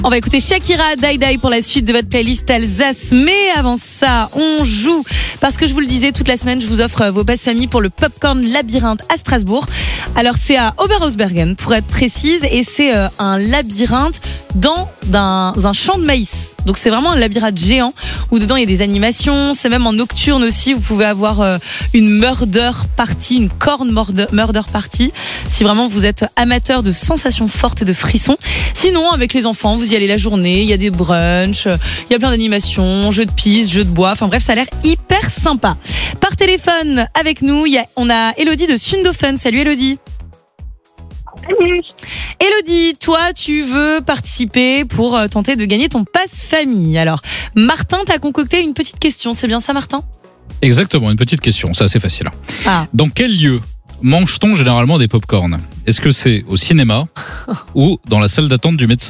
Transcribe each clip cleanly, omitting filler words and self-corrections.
On va écouter Shakira, Die Die pour la suite de votre playlist Alsace. Mais avant ça, on joue. Parce que je vous le disais, toute la semaine, je vous offre vos passes famille pour le Popcorn Labyrinthe à Strasbourg. Alors, c'est à Oberhausbergen, pour être précise. Et c'est un labyrinthe dans un champ de maïs. Donc, c'est vraiment un labyrinthe géant où dedans, il y a des animations. C'est même en nocturne aussi. Vous pouvez avoir une murder party, une corn murder party. Si vraiment vous êtes amateur de sensations fortes et de frissons. Sinon, avec les enfants, vous y allez la journée, il y a des brunchs, il y a plein d'animations, jeux de piste, jeux de bois, enfin bref, ça a l'air hyper sympa. Par téléphone, avec nous, on a Elodie de Sundofen. Salut Elodie. Salut. Elodie, toi, tu veux participer pour tenter de gagner ton passe famille. Alors, Martin t'a concocté une petite question, c'est bien ça Martin ? Exactement, une petite question, c'est assez facile. Ah. Dans quel lieu mange-t-on généralement des pop-corn ? Est-ce que c'est au cinéma ou dans la salle d'attente du médecin ?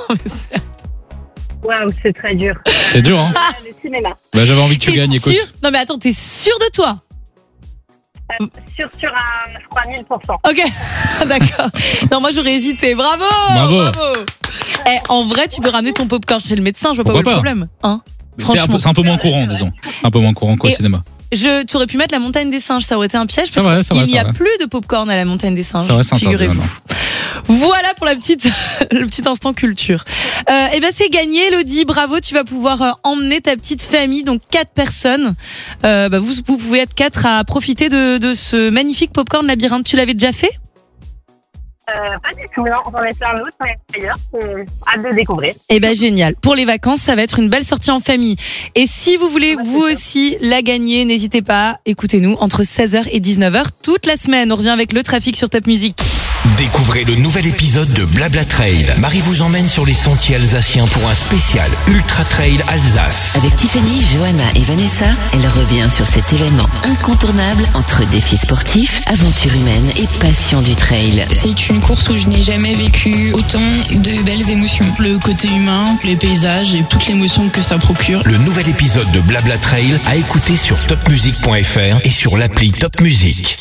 Waouh, c'est très dur. C'est dur, hein ? Le cinéma. Bah, j'avais envie que tu T'es gagnes, sûr ? écoute. Non mais attends, t'es sûr de toi ? Sur à, je crois, 1000%. Ok, d'accord. Non, moi j'aurais hésité. Bravo. En vrai, tu peux ramener ton popcorn chez le médecin, je vois pas où est le problème. Hein ? Franchement. C'est un peu moins courant, disons. Un peu moins courant qu'au cinéma. Tu aurais pu mettre la montagne des singes, ça aurait été un piège C'est parce vrai, qu'il n'y a plus de popcorn à la montagne des singes. C'est vrai, c'est interdit figurez-vous. maintenant. Voilà pour le petit instant culture. Et ben c'est gagné, Elodie. Bravo, tu vas pouvoir emmener ta petite famille, donc 4 personnes. Vous pouvez être 4 à profiter de ce magnifique popcorn labyrinthe. Tu l'avais déjà fait ? Pas du tout, non. J'en ai fait un autre d'ailleurs. Hâte de découvrir. Eh ben génial. Pour les vacances, ça va être une belle sortie en famille. Et si vous voulez vous aussi la gagner, n'hésitez pas. Écoutez-nous entre 16h et 19h toute la semaine. On revient avec le trafic sur Top Music. Découvrez le nouvel épisode de Blabla Trail. Marie vous emmène sur les sentiers alsaciens pour un spécial Ultra Trail Alsace. Avec Tiffany, Johanna et Vanessa, elle revient sur cet événement incontournable entre défis sportifs, aventures humaines et passion du trail. C'est une course où je n'ai jamais vécu autant de belles émotions. Le côté humain, les paysages et toute l'émotion que ça procure. Le nouvel épisode de Blabla Trail à écouter sur topmusic.fr et sur l'appli Top Music.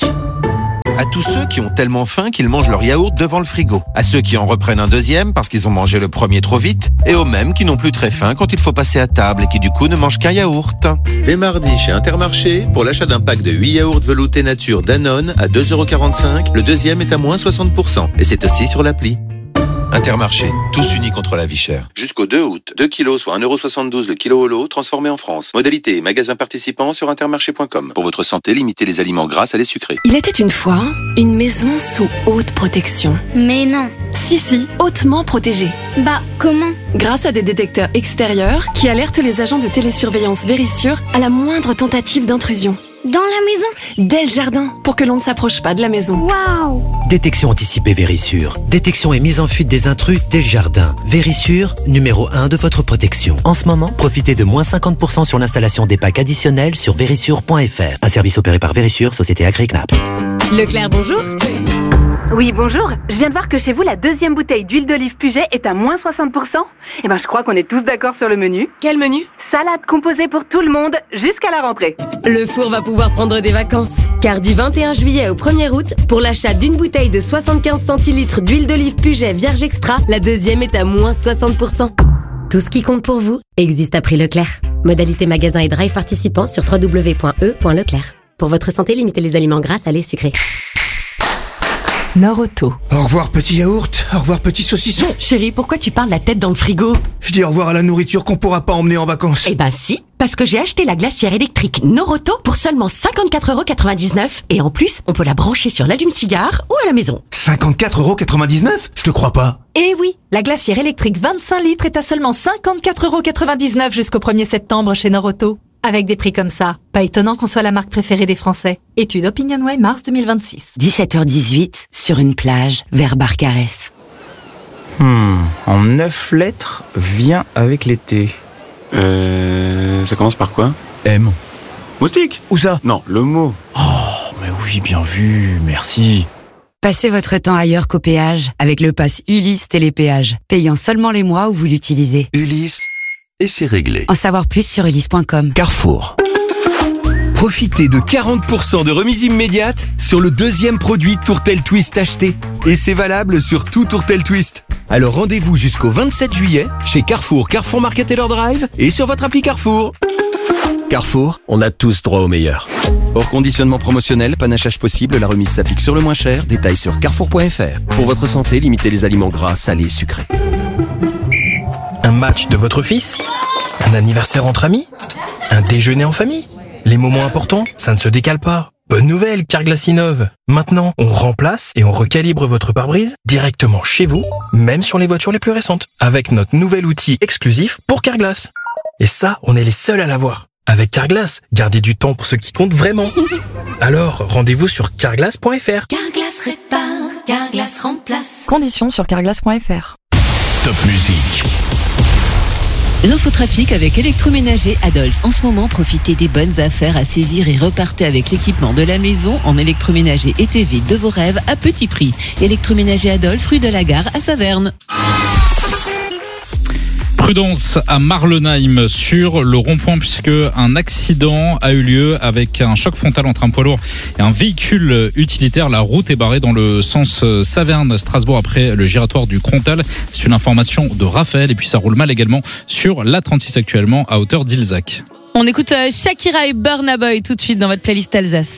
À tous ceux qui ont tellement faim qu'ils mangent leur yaourt devant le frigo. À ceux qui en reprennent un deuxième parce qu'ils ont mangé le premier trop vite. Et aux mêmes qui n'ont plus très faim quand il faut passer à table et qui du coup ne mangent qu'un yaourt. Dès mardi chez Intermarché, pour l'achat d'un pack de 8 yaourts veloutés nature Danone à 2,45€, le deuxième est à moins 60%. Et c'est aussi sur l'appli. Intermarché, tous unis contre la vie chère. Jusqu'au 2 août, 2 kilos soit 1,72€ le kilo au lot, transformé en France. Modalité et magasin participant sur intermarché.com. Pour votre santé, limitez les aliments gras à les sucrés. Il était une fois une maison sous haute protection. Mais non. Si, hautement protégée. Bah, comment ? Grâce à des détecteurs extérieurs qui alertent les agents de télésurveillance Vérissure à la moindre tentative d'intrusion. Dans la maison ? Dès le jardin, pour que l'on ne s'approche pas de la maison. Waouh ! Détection anticipée Vérissure. Détection et mise en fuite des intrus dès le jardin. Vérissure, numéro 1 de votre protection. En ce moment, profitez de moins 50% sur l'installation des packs additionnels sur vérissure.fr. Un service opéré par Vérissure, société agréée CNAPS. Leclerc, bonjour. Oui, bonjour. Je viens de voir que chez vous, la deuxième bouteille d'huile d'olive Puget est à moins 60%. Eh ben, je crois qu'on est tous d'accord sur le menu. Quel menu ? Salade composée pour tout le monde jusqu'à la rentrée. Le four va pouvoir prendre des vacances. Car du 21 juillet au 1er août, pour l'achat d'une bouteille de 75 centilitres d'huile d'olive Puget Vierge Extra, la deuxième est à moins 60%. Tout ce qui compte pour vous existe à prix Leclerc. Modalité magasin et drive participants sur www.e.leclerc. Pour votre santé, limitez les aliments gras, salés, sucrés. Nord-Auto. Au revoir petit yaourt, au revoir petit saucisson. Chérie, pourquoi tu parles la tête dans le frigo ? Je dis au revoir à la nourriture qu'on pourra pas emmener en vacances. Eh ben si, parce que j'ai acheté la glacière électrique Nord-Auto pour seulement 54,99€. Et en plus, on peut la brancher sur l'allume-cigare ou à la maison. 54,99€? Je te crois pas. Eh oui, la glacière électrique 25 litres est à seulement 54,99€ jusqu'au 1er septembre chez Nord-Auto. Avec des prix comme ça, pas étonnant qu'on soit la marque préférée des Français. Étude OpinionWay mars 2026. 17h18, sur une plage, vers Barcarès. En 9 lettres, vient avec l'été. Ça commence par quoi ? M. Moustique ? Où ça ? Non, le mot. Oh, mais oui, bien vu, merci. Passez votre temps ailleurs qu'au péage avec le pass Ulysse Télépéage, payant seulement les mois où vous l'utilisez. Ulysse, et c'est réglé. En savoir plus sur ulysse.com. Carrefour. Profitez de 40% de remise immédiate sur le deuxième produit Tourtel Twist acheté. Et c'est valable sur tout Tourtel Twist. Alors rendez-vous jusqu'au 27 juillet chez Carrefour, Carrefour Market Taylor Drive et sur votre appli Carrefour. Carrefour, on a tous droit au meilleur. Hors conditionnement promotionnel, panachage possible, la remise s'applique sur le moins cher. Détails sur carrefour.fr. Pour votre santé, limitez les aliments gras, salés et sucrés. Un match de votre fils? Un anniversaire entre amis? Un déjeuner en famille? Les moments importants, ça ne se décale pas. Bonne nouvelle, Carglass innove. Maintenant, on remplace et on recalibre votre pare-brise directement chez vous, même sur les voitures les plus récentes, avec notre nouvel outil exclusif pour Carglass. Et ça, on est les seuls à l'avoir. Avec Carglass, gardez du temps pour ce qui compte vraiment. Alors, rendez-vous sur carglass.fr. Carglass répare, Carglass remplace. Conditions sur carglass.fr. Top musique. L'infotrafic avec Électroménager Adolphe. En ce moment, profitez des bonnes affaires à saisir et repartez avec l'équipement de la maison en électroménager et TV de vos rêves à petit prix. Électroménager Adolphe, rue de la Gare à Saverne. Prudence à Marlenheim sur le rond-point puisque un accident a eu lieu avec un choc frontal entre un poids lourd et un véhicule utilitaire. La route est barrée dans le sens Saverne-Strasbourg après le giratoire du Crontal. C'est une information de Raphaël et puis ça roule mal également sur l'A36 actuellement à hauteur d'Ilzac. On écoute Shakira et Burna Boy tout de suite dans votre playlist Alsace.